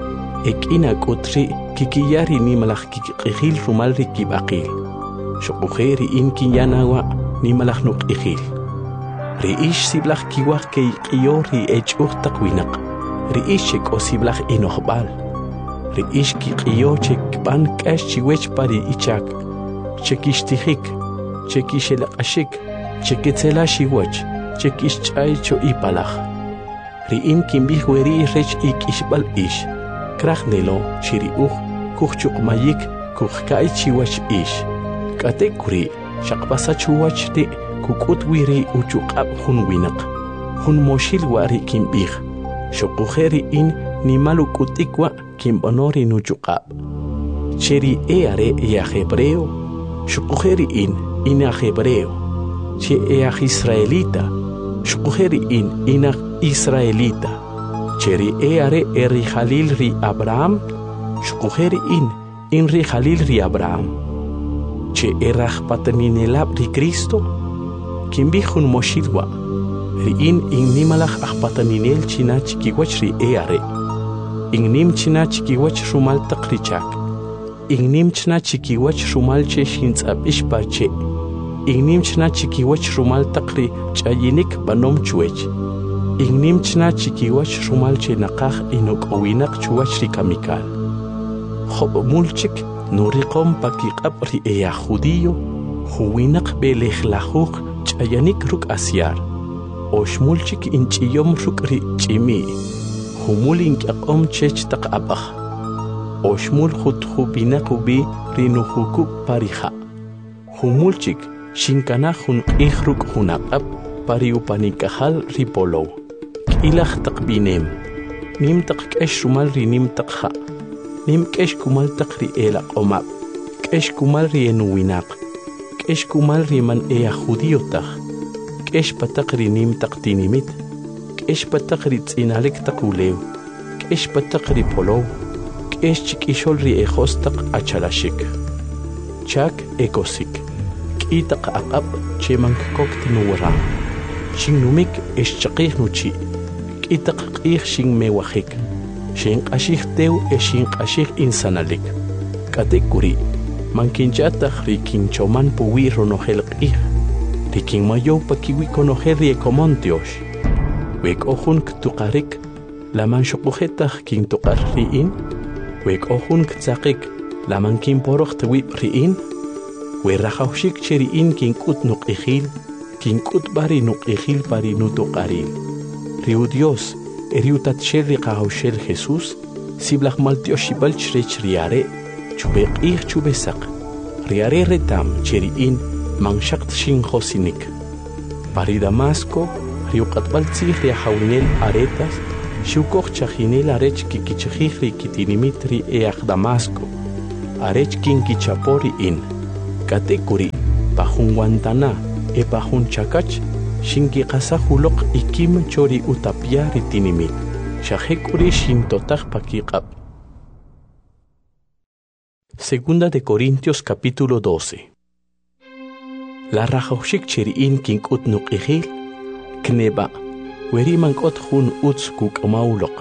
ekina kutri kikiyari nimalaj kikijil rumal rikibaqil shuqujeri in kinyanawa nimalaj nuk ejil riish siblaj kiwaj keiqiyo ri echuj taqwinaq riish chek'osiblaj inoqb'al riish kiqiyo chekb'an k'ax chiwech pari ichak chekixtijik chekixelaq'axik cheketzela xiwach chekixch'ay cho ipalaj riin kimbij weri rech ik'ixb'al ix kraj nelo chiriuj kujchuqmayik kujka'y chiwach ix k'atekuri xaqpasa chuwach ri kuk'ut wiri uchuq'ab' jun winaq jun moxil wari kimbij shuqujeri in nimal uk'utikwa kimb'onori nuchuq'ab' cheri are hebreo shuqujeri in hebreo che israelita shuqujeri in israelita cheri are rijalil ri Abraham shuqujeri in rijalil ri Abraham che rajpataninelab ri Cristo kimbij jun moxilwa riin nimalaj ajpataninel china chikiwach ri are nim china chikiwach rumal taq richak nim china chikiwach rumal che xintz'ab'ix pache nim china chikiwach rumal taq ri ch'ayinik banom chuwech nim china chikiwach rumal che naqaj inok'owinaq chuwach ri kamikal job mulchik nuriqom pakiq'ab ri judío juwinaq belejlajuj ch'ayanik ruk' asyar oxmulchik inch'iyom ruk' ri ch'imi humul ink'aq'om chech taq ab'aj oxmul jutjubinaq ubi ri nujukub parija humulchik xinkanaj jun q'ij ruk' jun aq'ab' pari upanikajal ri polow k'ilaj taq b'inem nim taq k'ex rumal ri nim taq ja' nim k'ex kumal taq ri elaq'omab' k'ex kumal ri enuwinaq k'ex kumal ri man judío taj k'ex pataq ri nim taq tinimit k'ex pataq ri tz'inalik taq ulew k'ex pataq ri polow k'ex chik'ixol ri ejos taq achalaxik chak ekosik k'i taq aq'ab' che mankokt nuwara xinnumik exchaqij nuchi k'i taq q'ij xinmewajik xinq'axij tew xinq'axij insanalik k'atekuri mankinchataq ri kinchoman puwi ronojel q'ij ri kinmayow pakiwi konojel ri ekomon Dios wek'ojun ktuqarik laman xuqujetaj kintuqar ri'in wek'ojun ktzaqik laman kinporoj tewib' ri'in we rajawxik che ri'in kink'ut nuq'ijil kink'ut b'ari nuq'ijil pari nutuqaril riu Dios riu tatxel ri qajawxel Jesús siblaj maltioxib'al chrech riare chube q'ij chube saq riare retam che ri'in manxaqt xinjosinik pari Damasco riu q'atb'al tzij ri ajawinel aretas Shukoj chajinel arech kikichijri kitinimitri each Damasco. Arech kinkichapori in. Katekuri pajun Guantana e pajun Chakach. Shinki qasahulok ikim chori utapiari tinimit. Shajekuri shintotach pakiqab. Segunda de Corintios capítulo 12. La rajoshik cheriin kinkut nuqihil. Kneba. Weriman kot hun uts kuk maulok.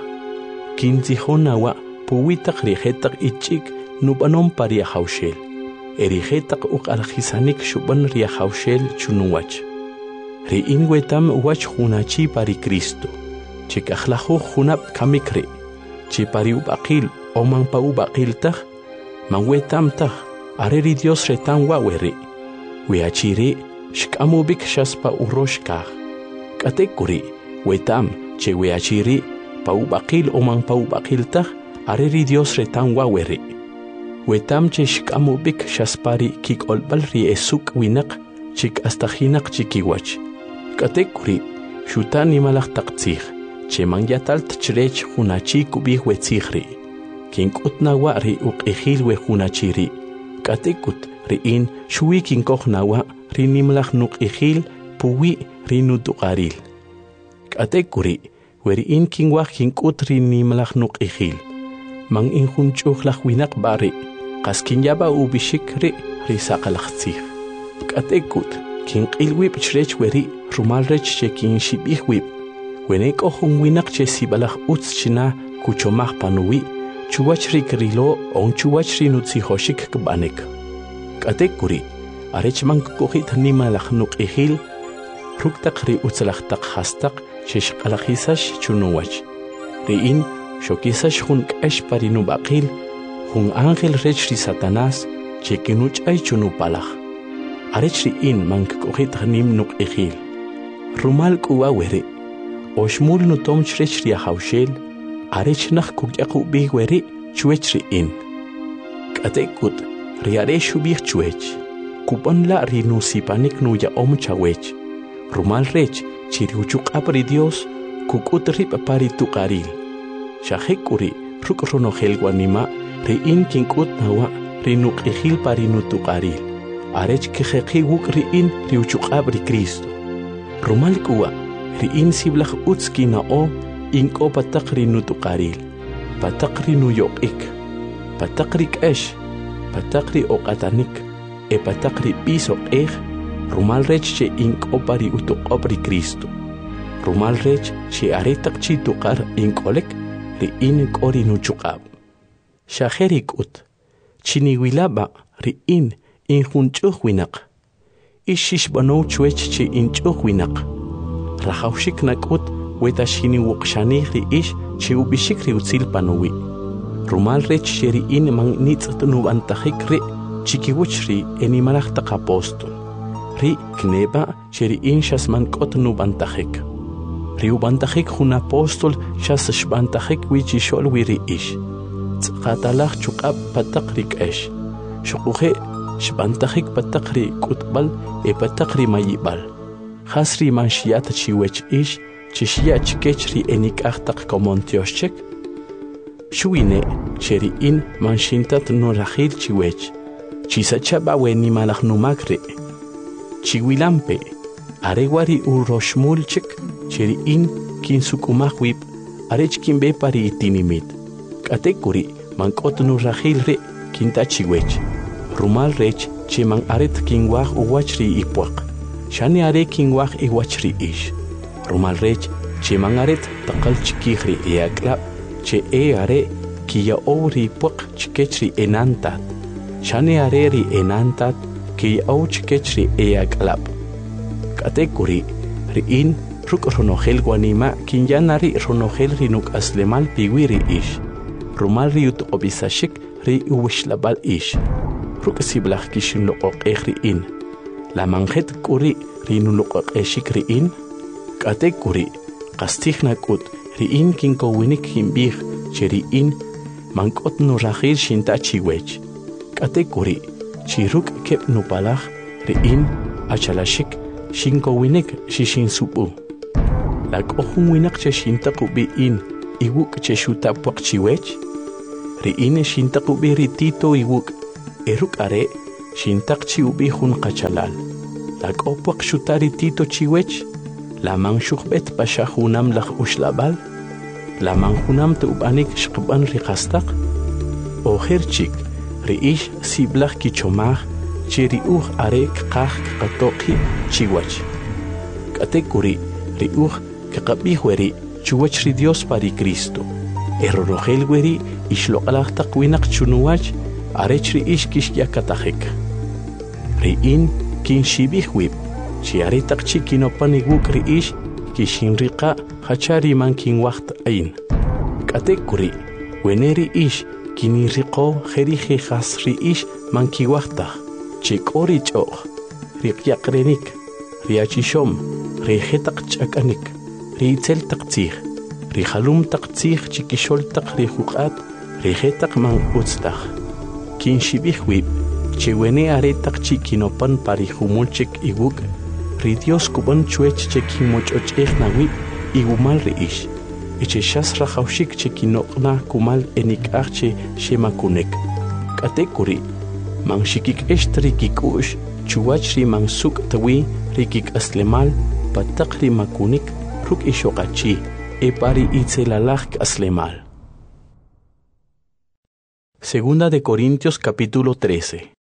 Kinzihona puwitak rihetak ichik nubanon paria haushel. Erihetak uk alhisanik shuban ria haushel chunuwach. Riin wetam wach hunachi pari Cristo. Chikaklahu hunap kamikri. Chipari ubakil oman pa ubakil tak. Manwetam tak. Areri Dios retan waweri. Weachiri shkamubik shaspa uroshkah. Katekuri wetam che weachiri pa ubakil oman pa ubakil tak. Areri Dios retan waweri. Wetam che shkamubik shaspari kik olbal ri esuk winak chik astahinak chikiwach. Katekuri shutani malak taktsih. Che mangyatalt chrech hunachi kubih wetzihri. Kinkut nawa ri uqihil we hunachiri. Katekut riin shui kinkoh nawa ri nimlach nuqihil puwi ri nutuqaril. Katekuri weriin kinwach kinkut ri nimlach nuqihil. Man injunchuhlach winak bari. Kaskinyaba ubishik ri saqalachtzih. Katekut kinqilwib chrech weri rumalrech che kinshibihwib. Wenek ohun winak che sibalach utschina kuchomach panuwi. Chuwachri krilo on chuwachri nutzihoshik kbanek. Katekuri arechman kukuhit nimalach nuqihil. Ruktak ri utzalachtak hastak sheshqalachisash chunuwach. Riin shokisash hun k'esh parinubaqil. Hun ángel rech ri Satanás che kinuch ay chunupalach. Arech riin man kukuhit nim nuqihil. Rumal kuwa weri. Oshmul nutom chrech ri haushel. Arech nach kukyaku bih weri chuech riin. Katekut riare shubih chuech. Kupon la ri nusipanik nuya om chawech. Rumal rech chiriuchuk apri Dios kukut rip pari tuqaril. Shahekuri ruk ronogel guanima riin kinkut nawa ri nuqihil pari nutuqaril. Arech kiheki wuk riin riuchuk apri Cristo. Rumal kuwa riin siblach utski na o inko patakri nutuqaril. Patakri nuyoqik. Patakri k'esh. Patakri oqatanik. E patakri piso q'ej. Rumal rech che inko pari utuqopri Cristo. Rumal rech che aretak chi tuqar inkolek riin kori nuchuqab. Shaherik ut. Chiniwilaba riin injunchuh winak. Ishish bano chuech che inchuh winak. Rahawshik nakut wetashini wuqshani ri ish che ubishik ri utzil panuwi. Rumal rech sheriin man nitzat nubantajik ri chikiwuch ri enimalach tak apostol. Ri kneba sheriin shasman kot nubantajik. Ri ubantajik hun apostol shas shbantajik wichishol wi ri ish. Tzqatalach chuqab patak ri k'esh. Shuquhe shbantajik patak ri kutbal e patak ri mayibal. Hasri man shiat chiwech ish chishia chikechri enik achtak komontioshchek. Shuine cheriin man shintat no rahil chiwech. Chisachaba weni malach numakre. Chiwilampe arewari uroshmulchek cheriin kinsukumahwib arech kimbe pari itinimit. Katekuri man kot no rahil re kinta chiwech. Rumal rech che man aret kinwach uwachri ipuak. Shani are kinwach iwachri ish. Rumal rech che mangaret takal chikihri eaklap che are kiya ori puak chikechri enantat. Shani are ri enantat kiya o chikechri eaklap. Katekuri riin ruk ronogel guanima kinyanari ronogel rinuk aslemal piwiri ish. Rumal riut obisashik ri uwishlabal ish. Ruk siblach kishin loqoq riin. La manjet kuri rinu loqoq riin. Katekuri qastihna kut riin kinko winik himbih cheriin mankot no rahil shinta chiwech. Katekuri chiruk kep no palach riin achalashik shinko winik shishin supu. Lak ohun winak che shinta kubiin iwuk cheshuta puakchiwech, riine shintak ubi ritito iwuk, eruk are, shintak chi ubi hun kachalal. Lag opuak shuta ritito chiwech, lamang shukbet pasha hunam lak ushlabal, lamang hunam te ubanik shkban rikastak, oherchik, riish siblak kichomach, chiriuch are kakah katoki chiwach. Katekuri, riuch kakabihweri, chuwach ri Dios pari Cristo. Erorogel weri, ishlokalaak takwinak chunuwach, arech riish kishyakatahek. Riin, kin shibihwib, chi aretak chikinopan iguk riish, kishinrika, hachari man kin wacht ain. Katekuri, weneri ish, kiniriko, jerije has riish, man kiwachtah. Chik orich och, rikyakrenik, riachishom, rihetak chakanik, riitzel taktsih, rihalum taktsih chikishol tak rihukat, rihetak man utstak. Kin shibihwib, chewene aretak chikinopan parihumulchik iwuk, ri Dios kuban chuech chekimochocheh nawib, igumal riish, icheshas rajaushik chekinokna kumal enikach shemakunek. Katekuri, man shikik eshtri kikush, chuachri man suk tawi, rikik aslemal, patakri makunik, ruk ishokachi, pari itzelalach aslemal. Segunda de Corintios capítulo 13.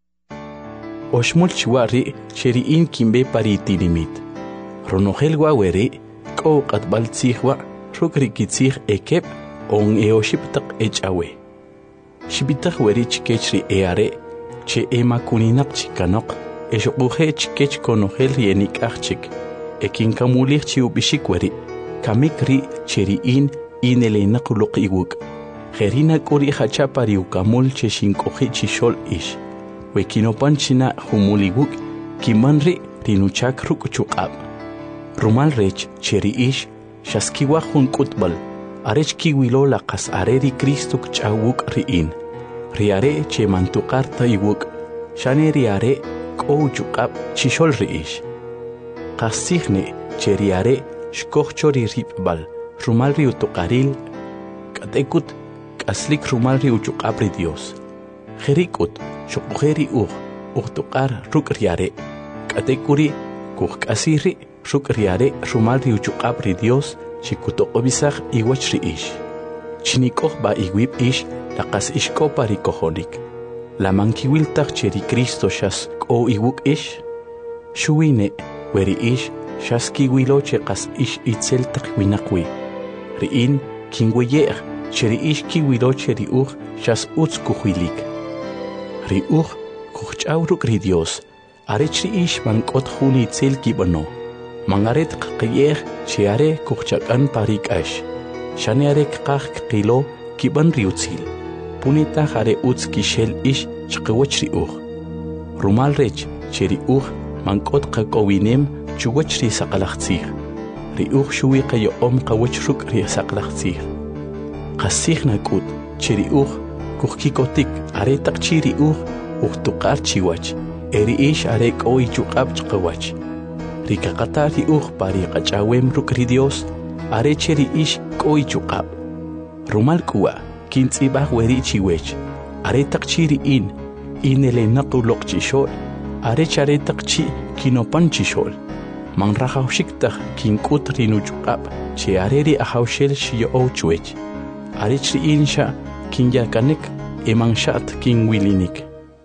Oshmul chiwari, sheriin kimbe pari tilimit. Ronogel waweri, ko katbal tzihwa, ruk rikitzih ekep, on eoshiptak echawe. Shibitak weri chikechri eare, che emakuninaq chikanaq, eshuquje chikech konogel rienik achik, ekinkamulich chiubishikweri, kamikri cheriin inelenaq luq iwuk. Gerina kuri hachapari ukamul cheshinkoji chishol ish, wekinopan china humul iwuk, kimanri rinuchak ruk chuqab. Rumal rech cheri ish, shaskiwa hun kutbal, arech kiwilo laqas areri Cristo kchawuk riin. Riare che mantukarta iwuk, shane riare ko chuqab chishol riish. Qasigne che riare shkochori ripbal, rumal riutuqaril, katekut kaslik rumal riuchuqab ri Dios. Jerikut shukujeri tuqar ruk riare, katekuri kasiri ruk riare rumal riuchuqab ri Dios, chikutoqobisaj iwach riish. Chinikoh ba iwib ish, laqas ishko pari kohonik. La mankiwiltak cheri Cristo shas ko iwuk ish. Shuine, weri ish, shas kiwilo cheqas ish itzel takwinakwi. Riin, kingweyer, cheri ish kiwilo cheri shas utz kuhuilik. Ri kuchawruk ri Dios, arechri ish man kot huni itzel kibano. Mangaret qqiyer, chiare kuchakan parik ash. Shaneare kqaq qilo kiban riutzil. Punita jare utz kishel ish chqewach riuch. Rumal rech cheri mankot qakowinem chuwach ri saqalaqtzih. Riuch shuwi qayo qawach ruk ri saqalaqtzih. Qasih nakut cheri kukikotik aretak chiri tuqar chiwach. Eri ish are qoi chuqab chqewach. Rikaqata riuch pari qachawem ruk ri Dios, are cheri ish qoi chuqab. Rumal kuwa kintzibah weri chiwech, aretak chiri inele naquloq chishol, arech aretak chi kinopan chishol. Man rajawshiktaj kinkut rinuchuqab, che areri ahawshel shiyo chuech. Arech riinsha kinyakanek emanshat kinwilinik.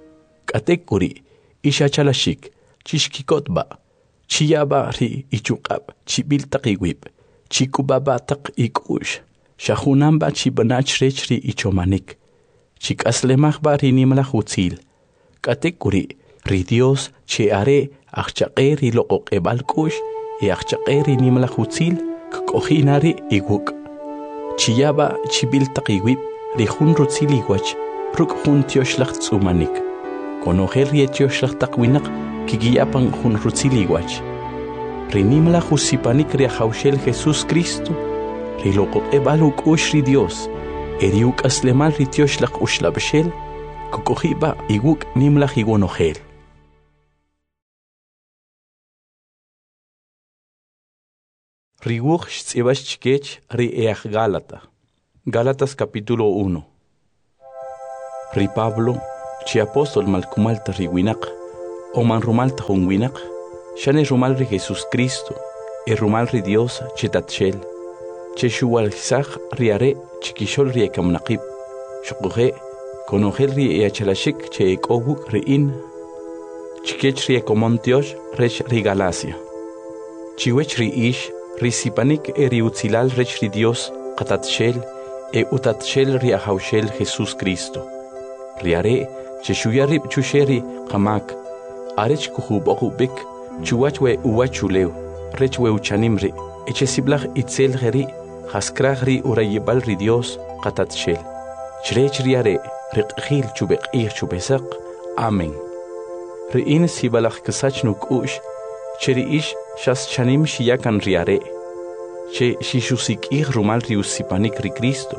Katekuri isha chalashik, chishkikotba, chiyaba ri ichuqab, chibiltak iwib, chikubabatak ikush. Shahunamba chibanach rechri ichomanik. Chikaslemachba rinimla hutzil. Katekuri, ri Dios che are achchaqe ri loqoq ebalkush, achchaqe rinimla hutzil, kkohinari iguk. Chiyaba chibiltak iwib, ri hun rutzil iguach, ruk hun tioshlach tzumanik. Konogel ri tioshlach takwinak, kigiyapan hun rutzil iguach. Rinimla husipanik ri ahawshel Jesus Cristo, Riloko ebaluk ushri Dios, eriuk aslemal ritioslak ushlabshel, kukohiba iguk nimlach iguanogel. Riwuch Tzibach Chikech Ri Each Gálata. Gálatas capítulo 1. Ri Pablo, chi apóstol malcumalta riwinak, o man rumalta hunwinak, shane rumal ri Jesús Cristo, e rumal ri Dios chetatshel, che shuwalzach riare chikishol ri ekamnaqib, shukuhe, konogel ri eachalashik che ekoguk ri in, chikech ri ekomontiosh rech ri Galacia. Chiwech ri ish, ri sipanik e ri utzilal rech ri Dios, qatatshel, e utatshel ri ahaushel Jesús Cristo. Riare, che shuyarib chusheri qamak, arech kuhubokubik, chuachwe uachuleu, rechwe uchanimri, eche siblach itzel geri, haskragri urayibal ri Dios, qatatshel. Chrech riare, riqhil chubek chubesak, amen. Riin sibalach kasachnuk ush, cheri ish shas chanim shiyakan riare, che shishusik rumal riusipanik ri Cristo.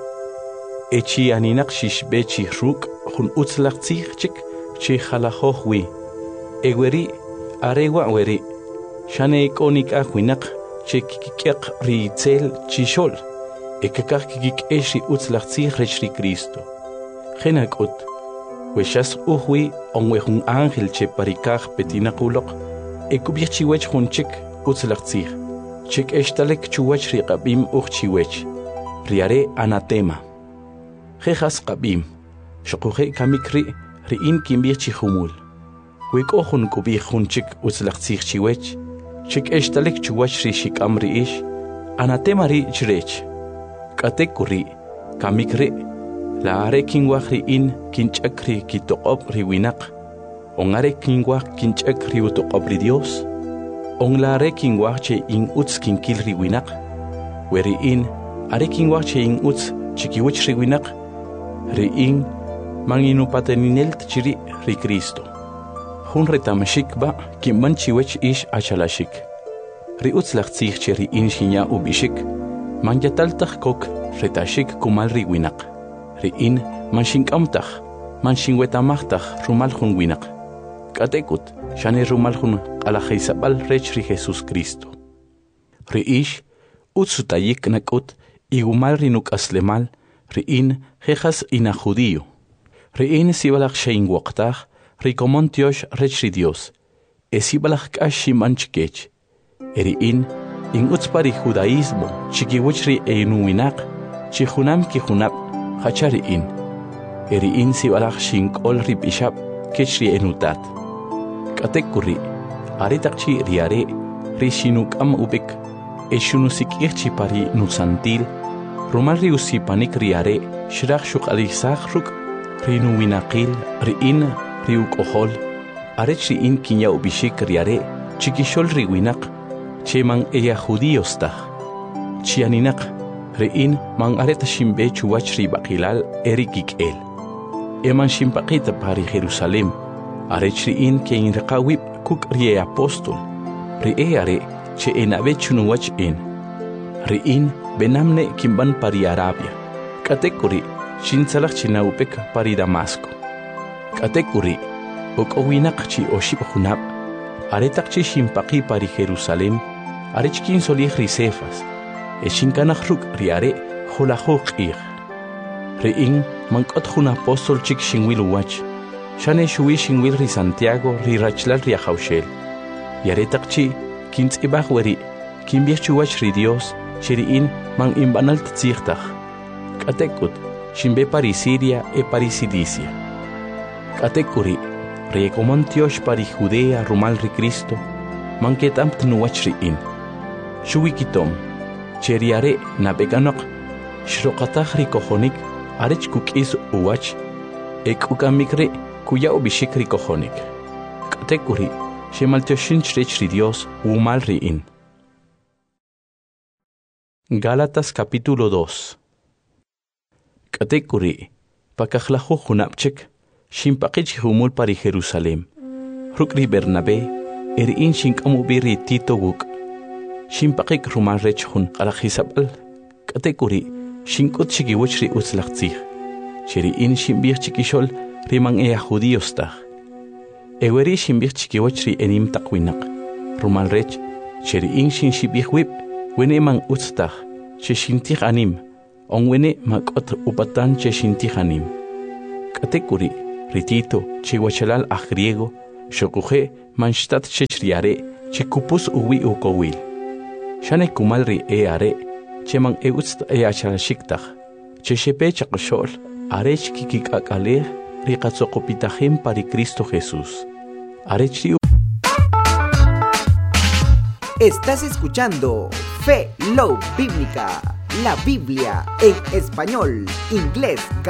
Echi aninak shishbe chihruk, hun utzlach tzich che khalahohwi. Egweri, arewa weri, shane ikonik akwinak, che kikik ritzel chishol, ekakak kikik eshi utzlach tzich rechri Cristo. Genakut, weshas uhwi, onwehun angel che parikach petinakulok, ekubichiwech hun chik utzlach tzich, chik eshtalek chuwech riqabim uchchiwech, riare anatema. Jejas qabim, shokuhe kamikri, riin kimbir chihumul. Wik ohun kubihun chik utzlachtzich chiwech, chik eshtalek chuwach ri shik amri ish, anatema ri chrech. Katekuri, kamikri, la are kingwach riin kinchakri kitoqob ri winak, ongare kingwach kinchak ri utoqob ri Dios, ong la are kingwach che in utz kinkil ri winak, weri in, are kingwach che in utz chikiwich ri winak, riin manginupateninel chiri ri Cristo. Hun retamashik ba kimban chiwech ish achalashik. Ri utzlach tzich cheri in shinya ubishik, manjataltach kok retashik kumal ri winak. Riin manshinkamtach, manshinwetamachtach rumal hun winak. Katekut, shane rumal hun alajaisabal rech ri Jesus Cristo. Ri ish utzutayik nakut igumal rinuk aslemal, riin jejas ina judío. Riin sibalach shein waqtach, rikomontiosh rech ri Dios. Esibalach kashi manchkech. Riin in utspari judaísmo, chikiwich ri einuwinak, chihunam kihunab, hachariin. Riin sibalach shinkol ri bishab, kech ri enutat. Katekuri, aritakchi riare, ri shinukam ubik, eshunusik irchi pari nusantil, rumal riusipanik riare, shirach shuk alisachruk, rinu winaqil, riin, riuk ohol, arech riin kinya ubishik riare, chikishol riwinak, che man eya judíostach, chianinak, riin man areta shimbe chuwach ribakilal erikik el. Eman shimpakita pari Jerusalem, arech riin ke in rekawib kuk rie apostol, riare, che enabe chunuwach en. Riin benamne kimban pari Arabia. Katekuri shinsalach chinaupek pari Damasco. Katekuri okowinak chi oshib hunab. Aretak chi shimpaki pari Jerusalem. Arechkin solih risefas. Eshinkanach ruk riare holahok ir. Riin mankot hun apostol chik shinwil wach. Shane shui shinwil ri Santiago ri rachlal ri ahaushel. Yaretak chi kintz ibach weri. Kimbichuwach ri Dios. Shiriin man imbanal tzirtach. Katekut, shimbe pari Siria e pari Cilicia. Katekuri, rekomontiosh pari Judea rumal ri Cristo, man ketam tnuwach riin. Shuwikitom, cheriare nabeganok, shrokatach ri kohonik, arech kukis uwach, ekukamikre kuya ubishik ri kohonik. Katekuri, shemaltioshin chrech ri Dios umal riin. Gálatas capítulo 2. Katekuri, pakajlajo junapchek, shimpakich humul pari Jerusalem. Rukri Bernabé, erin shinkamubiri Tito Guk. Shimpakik rumal rech hun alajisabal. Katekuri, shinkut chikiwachri utzlachtzich. Cheriin shimbir chikishol riman ea judíostach. Eweri shimbir chikiwachri enim takwinak. Rumal rech, cheriin shin shibih wip. wene man utstaj che shintij anim on wene makot upatan che shintij anim katekuri ritito che wachalal a griego shokuje manshtat che shriare che kupus uwi ukowil shane kumalri are che man utst achalashiktaj che shepe chaqshol arech kikikakale riqatsokopitajem para Cristo Jesús arech. Estás escuchando Fe Love Bíblica, la Biblia en español, inglés,